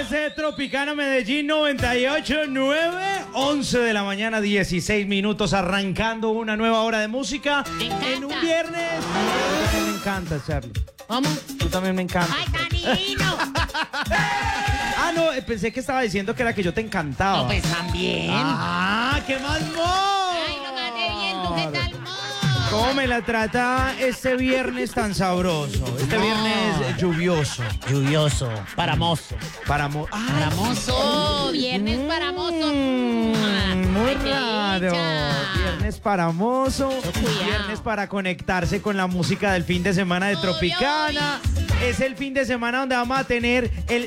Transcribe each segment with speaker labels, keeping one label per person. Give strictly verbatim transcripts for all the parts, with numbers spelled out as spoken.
Speaker 1: de Tropicana Medellín noventa y ocho punto nueve, once de la mañana, dieciséis minutos, arrancando una nueva hora de música en un viernes. A mí me encanta, Charlie.
Speaker 2: ¿Cómo?
Speaker 1: Tú también me encanta.
Speaker 2: ¡Ay, canino!
Speaker 1: Ah, no, pensé que estaba diciendo que era que yo te encantaba.
Speaker 2: No, pues también.
Speaker 1: Ah, ¿qué más, mo?
Speaker 2: Ay, no me hace bien, ¿tú qué tal, mo?
Speaker 1: ¿Cómo me la trata este viernes tan sabroso? Este
Speaker 2: No.
Speaker 1: viernes lluvioso.
Speaker 2: Lluvioso, paramoso.
Speaker 1: Para mo Ay,
Speaker 2: Paramoso, viernes paramoso.
Speaker 1: Mm, muy
Speaker 2: Ay, qué
Speaker 1: raro.
Speaker 2: dicha.
Speaker 1: Viernes para mozo,
Speaker 2: cuidado.
Speaker 1: viernes para conectarse con la música del fin de semana de
Speaker 2: Uy,
Speaker 1: Tropicana. Es el fin de semana donde vamos a tener el...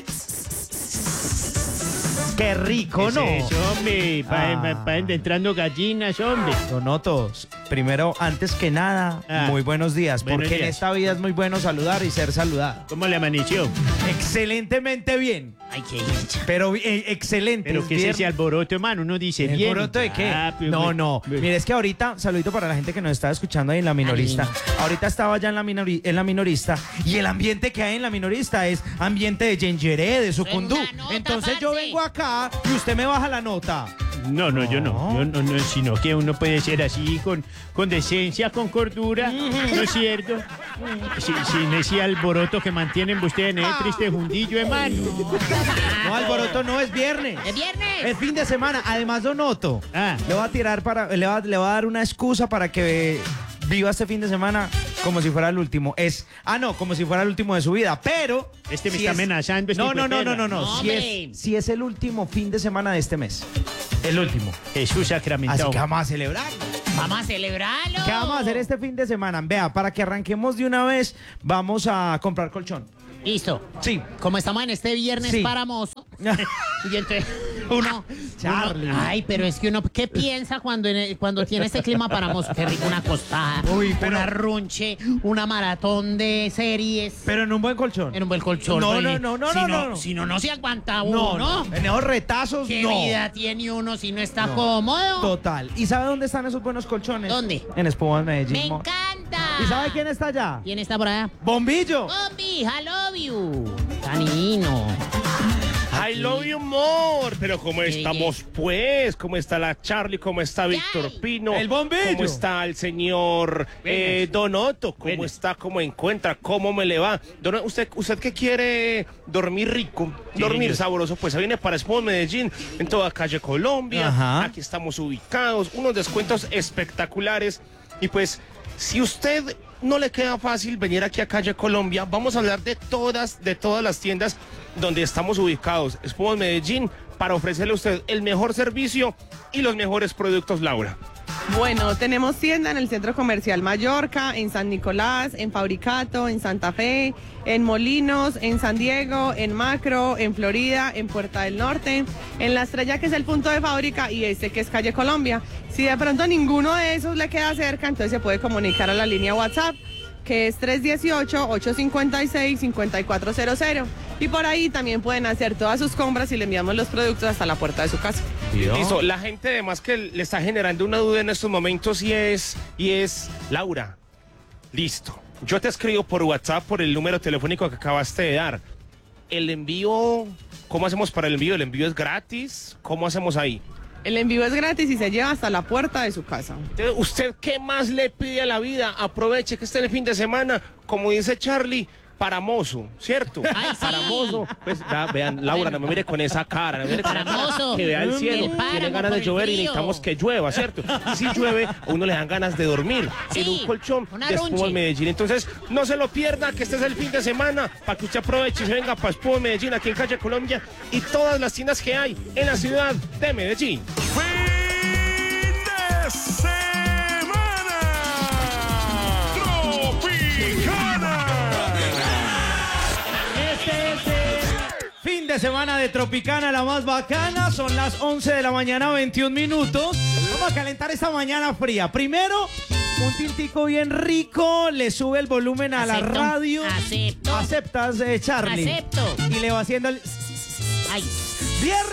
Speaker 1: ¡Qué rico, ¿no?
Speaker 3: ¿Qué es eso, hombre? Pa-
Speaker 1: Ah.
Speaker 3: pa- pa- entrando gallinas, hombre.
Speaker 1: Donotos, primero, antes que nada,
Speaker 3: Ah.
Speaker 1: muy buenos días,
Speaker 3: Buenos
Speaker 1: porque en
Speaker 3: días.
Speaker 1: esta vida es muy bueno saludar y ser saludado.
Speaker 3: ¿Cómo le amaneció?
Speaker 1: Excelentemente bien,
Speaker 2: Ay, qué dicha.
Speaker 1: pero eh, excelente.
Speaker 3: ¿Pero qué es
Speaker 1: Viernes-
Speaker 3: ese alboroto, hermano? Uno dice
Speaker 1: ¿El
Speaker 3: bien.
Speaker 1: alboroto de qué?
Speaker 3: Ah, pero
Speaker 1: no,
Speaker 3: me-
Speaker 1: no.
Speaker 3: me-
Speaker 1: Mire, es que ahorita, saludito para la gente que nos está escuchando ahí en la minorista. Ahorita estaba ya en la, minori- en la minorista y el ambiente que hay en la minorista es ambiente de Yengeré, de Sucundú.
Speaker 2: Una nota,
Speaker 1: Entonces yo
Speaker 2: parce.
Speaker 1: vengo acá y usted me baja la nota.
Speaker 3: No, no, yo no.
Speaker 1: No.
Speaker 3: Yo no, no, sino que uno puede ser así, con, con decencia, con cordura, ¿no es cierto? Sin, sin ese alboroto que mantienen ustedes en ese triste jundillo, hermano.
Speaker 1: No, alboroto no, es viernes.
Speaker 2: ¿Es viernes?
Speaker 1: Es fin de semana. Además, Donoto,
Speaker 3: Ah.
Speaker 1: le va a tirar para, le va, le va a dar una excusa para que viva este fin de semana como si fuera el último. Es, ah, no, como si fuera el último de su vida, pero...
Speaker 3: Este me
Speaker 1: si
Speaker 3: está
Speaker 1: es-
Speaker 3: amenazando, este
Speaker 1: No,
Speaker 3: hijo
Speaker 1: no,
Speaker 3: de
Speaker 1: no, no,
Speaker 3: perra.
Speaker 1: no, no.
Speaker 2: No,
Speaker 1: Si
Speaker 2: hombre.
Speaker 1: es, si es el último fin de semana de este mes. El último.
Speaker 3: Jesús
Speaker 1: Así
Speaker 3: sacramentado.
Speaker 1: que vamos a celebrar.
Speaker 2: Vamos a celebrarlo.
Speaker 1: ¿Qué vamos a hacer este fin de semana? Vea, para que arranquemos de una vez, vamos a comprar colchón.
Speaker 2: Listo.
Speaker 1: Sí.
Speaker 2: Como estamos en este viernes
Speaker 1: Sí.
Speaker 2: paramoso, y entonces uno,
Speaker 1: Charlie.
Speaker 2: uno- ay, pero es que uno, ¿qué piensa cuando, en el- cuando tiene este clima paramoso? Qué rico, una acostada,
Speaker 1: Uy, pero-
Speaker 2: una runche, una maratón de series,
Speaker 1: Pero en un buen colchón.
Speaker 2: en un buen colchón.
Speaker 1: No,
Speaker 2: oye.
Speaker 1: no, no, no,
Speaker 2: si
Speaker 1: no, no, no.
Speaker 2: Si no, no se aguanta
Speaker 1: No,
Speaker 2: uno,
Speaker 1: no. En esos retazos,
Speaker 2: ¿Qué
Speaker 1: no.
Speaker 2: vida tiene uno si no está
Speaker 1: No.
Speaker 2: cómodo?
Speaker 1: Total. ¿Y sabe dónde están esos buenos colchones?
Speaker 2: ¿Dónde?
Speaker 1: En Espuma Medellín.
Speaker 2: ¡Me
Speaker 1: mo-
Speaker 2: encanta!
Speaker 1: ¿Y sabe quién está allá?
Speaker 2: ¿Quién está por allá?
Speaker 1: ¡Bombillo!
Speaker 2: Bombi, I love you. Canino.
Speaker 4: I love you more. Pero ¿cómo
Speaker 2: ¿Qué,
Speaker 4: estamos, pues? ¿Cómo está la Charlie? ¿Cómo está Víctor Pino?
Speaker 1: El bombillo.
Speaker 4: ¿Cómo está el señor eh, Donoto? ¿Cómo
Speaker 3: Buenas.
Speaker 4: está? ¿Cómo encuentra? ¿Cómo me le va? Dono- ¿usted, usted que quiere dormir rico,
Speaker 3: Sí,
Speaker 4: dormir
Speaker 3: señor.
Speaker 4: sabroso? Pues viene para Expo Medellín, en toda calle Colombia.
Speaker 1: Ajá.
Speaker 4: Aquí estamos ubicados, unos descuentos espectaculares. Y pues, si usted no le queda fácil venir aquí a calle Colombia, vamos a hablar de todas, de todas las tiendas donde estamos ubicados. Expo Medellín, para ofrecerle a usted el mejor servicio y los mejores productos, Laura.
Speaker 5: Bueno, tenemos tienda en el Centro Comercial Mallorca, en San Nicolás, en Fabricato, en Santa Fe, en Molinos, en San Diego, en Macro, en Florida, en Puerta del Norte, en La Estrella, que es el punto de fábrica, y este que es Calle Colombia. Si de pronto ninguno de esos le queda cerca, entonces se puede comunicar a la línea WhatsApp, que es tres uno ocho, ocho cinco seis, cinco cuatro cero cero. Y por ahí también pueden hacer todas sus compras y le enviamos los productos hasta la puerta de su casa.
Speaker 4: Listo, la gente además que le está generando una duda en estos momentos y es, y es, Laura, listo. Yo te escribo por WhatsApp por el número telefónico que acabaste de dar. El envío, ¿cómo hacemos para el envío? ¿El envío es gratis? ¿Cómo hacemos ahí?
Speaker 5: El envío es gratis y se lleva hasta la puerta de su casa.
Speaker 4: Entonces, ¿usted qué más le pide a la vida? Aproveche que esté en el fin de semana, como dice Charlie, para mozo, ¿cierto?
Speaker 2: Ay, sí.
Speaker 4: Para mozo. Pues da- vean, Laura, no me mire con esa cara, no me mire con esa cara,
Speaker 2: Paramoso.
Speaker 4: que vea el cielo,
Speaker 2: El páramo
Speaker 4: tiene ganas
Speaker 2: por
Speaker 4: de
Speaker 2: el
Speaker 4: llover y
Speaker 2: frío.
Speaker 4: necesitamos que llueva, ¿cierto? Y si llueve, a uno le dan ganas de dormir en
Speaker 2: Sí,
Speaker 4: un colchón
Speaker 2: una
Speaker 4: de Expo
Speaker 2: runche.
Speaker 4: Medellín. Entonces, no se lo pierda, que este es el fin de semana, para que usted aproveche y se venga para Expo Medellín, aquí en Calle Colombia, y todas las tiendas que hay en la ciudad de Medellín.
Speaker 6: ¡Fin de semana! ¡Tropicana!
Speaker 1: Este es el fin de semana de Tropicana, la más bacana. Son las once de la mañana, veintiún minutos. Vamos a calentar esta mañana fría. Primero, un tintico bien rico. Le sube el volumen a la
Speaker 2: Acepto,
Speaker 1: radio.
Speaker 2: acepto.
Speaker 1: ¿Aceptas, eh, Charlie?
Speaker 2: Acepto.
Speaker 1: Y le va haciendo el...
Speaker 2: Ay,
Speaker 1: Viernes